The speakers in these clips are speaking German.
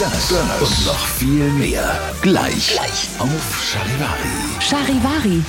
Das und noch viel mehr. Gleich. Auf Charivari. Charivari.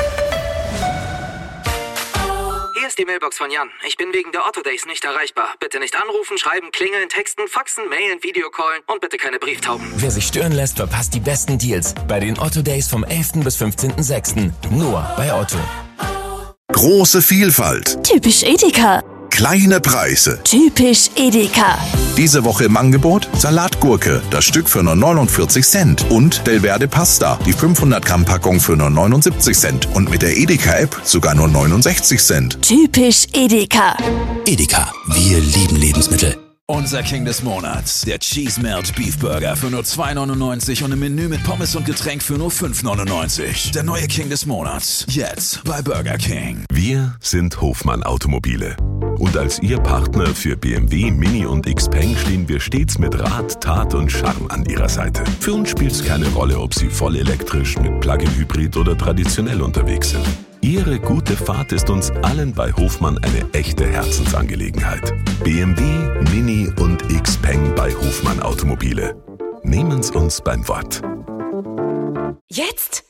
Hier ist die Mailbox von Jan. Ich bin wegen der Otto Days nicht erreichbar. Bitte nicht anrufen, schreiben, klingeln, texten, faxen, mailen, Videocallen und bitte keine Brieftauben. Wer sich stören lässt, verpasst die besten Deals bei den Otto Days vom 11. bis 15.06. Nur bei Otto. Große Vielfalt. Typisch Edeka. Kleine Preise. Typisch Edeka. Diese Woche im Angebot Salatgurke, das Stück für nur 49 Cent. Und Delverde Pasta, die 500 Gramm Packung für nur 79 Cent. Und mit der Edeka-App sogar nur 69 Cent. Typisch Edeka. Edeka, wir lieben Lebensmittel. Unser King des Monats, der Cheese Melt Beef Burger für nur 2,99 und im Menü mit Pommes und Getränk für nur 5,99. Der neue King des Monats, jetzt bei Burger King. Wir sind Hofmann Automobile. Und als Ihr Partner für BMW, Mini und Xpeng stehen wir stets mit Rat, Tat und Charme an Ihrer Seite. Für uns spielt es keine Rolle, ob Sie voll elektrisch, mit Plug-in-Hybrid oder traditionell unterwegs sind. Ihre gute Fahrt ist uns allen bei Hofmann eine echte Herzensangelegenheit. BMW, Mini und Xpeng bei Hofmann Automobile. Nehmen's uns beim Wort. Jetzt?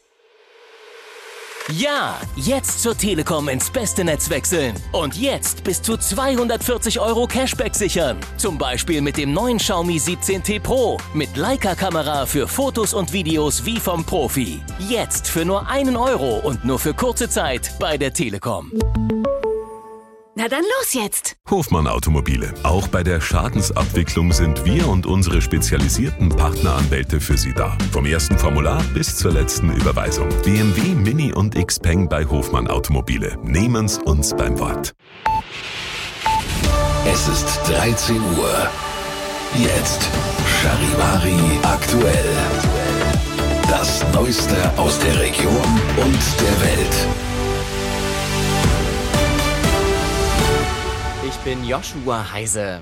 Ja, jetzt zur Telekom ins beste Netz wechseln. Und jetzt bis zu 240 € Cashback sichern. Zum Beispiel mit dem neuen Xiaomi 17T Pro. Mit Leica-Kamera für Fotos und Videos wie vom Profi. Jetzt für nur 1 € und nur für kurze Zeit bei der Telekom. Na dann los jetzt. Hofmann Automobile. Auch bei der Schadensabwicklung sind wir und unsere spezialisierten Partneranwälte für Sie da. Vom ersten Formular bis zur letzten Überweisung. BMW, Mini und Xpeng bei Hofmann Automobile. Nehmen's uns beim Wort. Es ist 13 Uhr. Jetzt Charivari aktuell. Das Neueste aus der Region und der Welt. Ich bin Joshua Heise.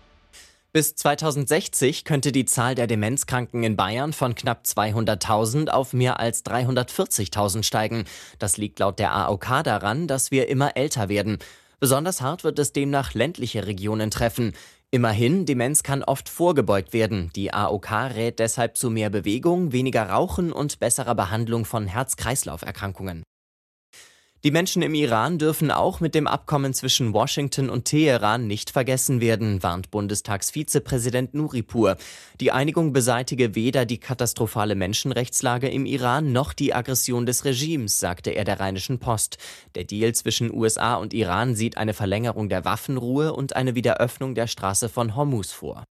Bis 2060 könnte die Zahl der Demenzkranken in Bayern von knapp 200.000 auf mehr als 340.000 steigen. Das liegt laut der AOK daran, dass wir immer älter werden. Besonders hart wird es demnach ländliche Regionen treffen. Immerhin, Demenz kann oft vorgebeugt werden. Die AOK rät deshalb zu mehr Bewegung, weniger Rauchen und besserer Behandlung von Herz-Kreislauf-Erkrankungen. Die Menschen im Iran dürfen auch mit dem Abkommen zwischen Washington und Teheran nicht vergessen werden, warnt Bundestagsvizepräsident Nuripur. Die Einigung beseitige weder die katastrophale Menschenrechtslage im Iran noch die Aggression des Regimes, sagte er der Rheinischen Post. Der Deal zwischen USA und Iran sieht eine Verlängerung der Waffenruhe und eine Wiederöffnung der Straße von Hormuz vor.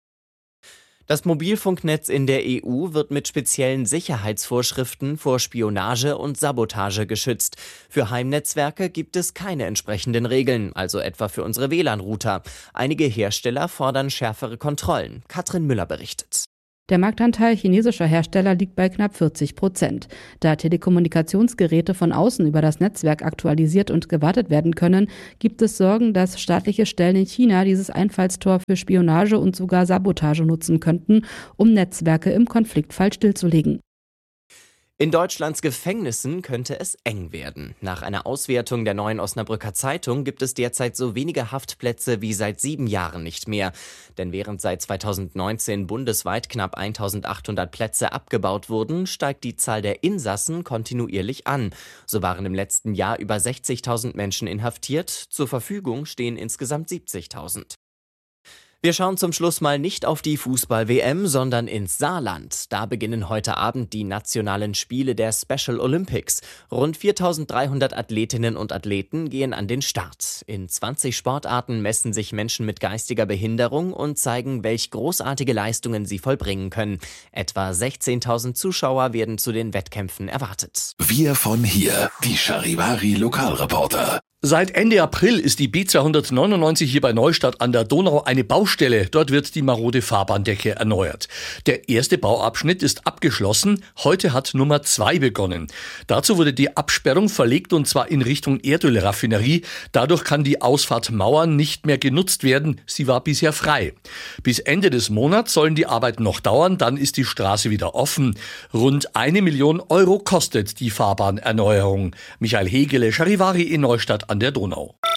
Das Mobilfunknetz in der EU wird mit speziellen Sicherheitsvorschriften vor Spionage und Sabotage geschützt. Für Heimnetzwerke gibt es keine entsprechenden Regeln, also etwa für unsere WLAN-Router. Einige Hersteller fordern schärfere Kontrollen. Katrin Müller berichtet. Der Marktanteil chinesischer Hersteller liegt bei knapp 40%. Da Telekommunikationsgeräte von außen über das Netzwerk aktualisiert und gewartet werden können, gibt es Sorgen, dass staatliche Stellen in China dieses Einfallstor für Spionage und sogar Sabotage nutzen könnten, um Netzwerke im Konfliktfall stillzulegen. In Deutschlands Gefängnissen könnte es eng werden. Nach einer Auswertung der Neuen Osnabrücker Zeitung gibt es derzeit so wenige Haftplätze wie seit 7 Jahren nicht mehr. Denn während seit 2019 bundesweit knapp 1.800 Plätze abgebaut wurden, steigt die Zahl der Insassen kontinuierlich an. So waren im letzten Jahr über 60.000 Menschen inhaftiert. Zur Verfügung stehen insgesamt 70.000. Wir schauen zum Schluss mal nicht auf die Fußball-WM, sondern ins Saarland. Da beginnen heute Abend die nationalen Spiele der Special Olympics. Rund 4.300 Athletinnen und Athleten gehen an den Start. In 20 Sportarten messen sich Menschen mit geistiger Behinderung und zeigen, welch großartige Leistungen sie vollbringen können. Etwa 16.000 Zuschauer werden zu den Wettkämpfen erwartet. Wir von hier, die Charivari Lokalreporter. Seit Ende April ist die B299 hier bei Neustadt an der Donau eine Baustelle. Dort wird die marode Fahrbahndecke erneuert. Der erste Bauabschnitt ist abgeschlossen. Heute hat Nummer 2 begonnen. Dazu wurde die Absperrung verlegt und zwar in Richtung Erdölraffinerie. Dadurch kann die Ausfahrt Mauern nicht mehr genutzt werden. Sie war bisher frei. Bis Ende des Monats sollen die Arbeiten noch dauern. Dann ist die Straße wieder offen. Rund 1 Million Euro kostet die Fahrbahnerneuerung. Michael Hegele, Charivari in Neustadt an der Donau.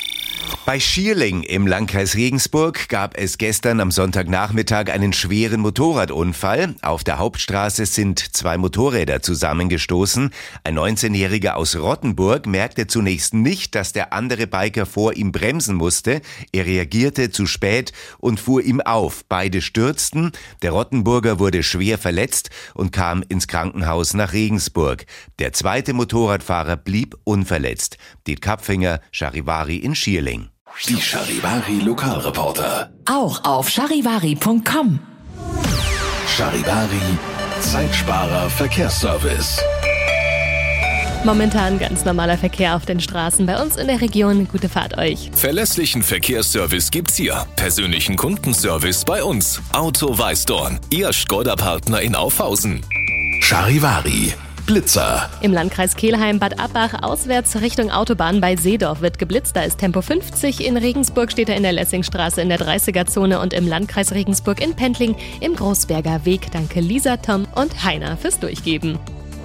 Bei Schierling im Landkreis Regensburg gab es gestern am Sonntagnachmittag einen schweren Motorradunfall. Auf der Hauptstraße sind 2 Motorräder zusammengestoßen. Ein 19-Jähriger aus Rottenburg merkte zunächst nicht, dass der andere Biker vor ihm bremsen musste. Er reagierte zu spät und fuhr ihm auf. Beide stürzten. Der Rottenburger wurde schwer verletzt und kam ins Krankenhaus nach Regensburg. Der zweite Motorradfahrer blieb unverletzt. Die Kapfinger Charivari in Schierling. Die Charivari Lokalreporter. Auch auf charivari.com. Charivari Zeitsparer Verkehrsservice. Momentan ganz normaler Verkehr auf den Straßen bei uns in der Region. Gute Fahrt euch. Verlässlichen Verkehrsservice gibt's hier. Persönlichen Kundenservice bei uns. Auto Weißdorn, Ihr Škoda-Partner in Aufhausen. Charivari Blitzer. Im Landkreis Kelheim, Bad Abbach, auswärts Richtung Autobahn bei Seedorf wird geblitzt. Da ist Tempo 50. In Regensburg steht er in der Lessingstraße in der 30er-Zone und im Landkreis Regensburg in Pendling im Großberger Weg. Danke Lisa, Tom und Heiner fürs Durchgeben.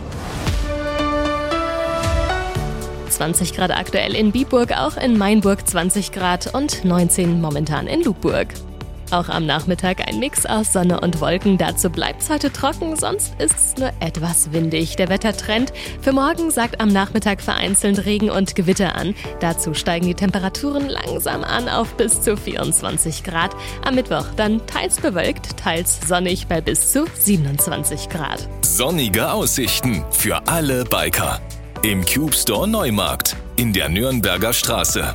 20 Grad aktuell in Biburg, auch in Mainburg 20 Grad und 19 momentan in Lubburg. Auch am Nachmittag ein Mix aus Sonne und Wolken. Dazu bleibt's heute trocken, sonst ist's nur etwas windig. Der Wettertrend für morgen sagt am Nachmittag vereinzelt Regen und Gewitter an. Dazu steigen die Temperaturen langsam an auf bis zu 24 Grad. Am Mittwoch dann teils bewölkt, teils sonnig bei bis zu 27 Grad. Sonnige Aussichten für alle Biker. Im Cube Store Neumarkt in der Nürnberger Straße.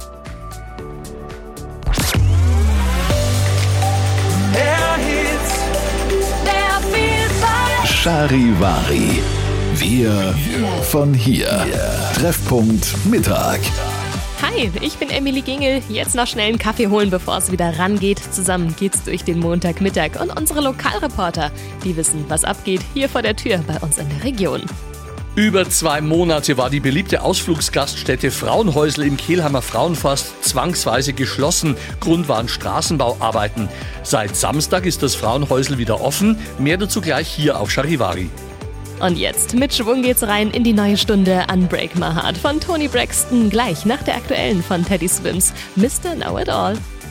Charivari. Wir von hier. Treffpunkt Mittag. Hi, ich bin Emily Gingel. Jetzt noch schnell einen Kaffee holen, bevor es wieder rangeht. Zusammen geht's durch den Montagmittag. Und unsere Lokalreporter, die wissen, was abgeht hier vor der Tür bei uns in der Region. Über 2 Monate war die beliebte Ausflugsgaststätte Frauenhäusl im Kelheimer Frauenforst zwangsweise geschlossen. Grund waren Straßenbauarbeiten. Seit Samstag ist das Frauenhäusl wieder offen. Mehr dazu gleich hier auf Charivari. Und jetzt mit Schwung geht's rein in die neue Stunde Unbreak My Heart von Toni Braxton. Gleich nach der aktuellen von Teddy Swims, Mr. Know It All.